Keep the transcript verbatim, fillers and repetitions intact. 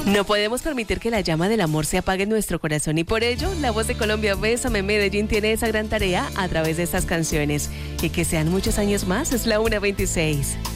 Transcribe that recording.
No podemos permitir que la llama del amor se apague en nuestro corazón y por ello, La Voz de Colombia Bésame Medellín tiene esa gran tarea a través de estas canciones. Y que sean muchos años más, es la una veintiséis.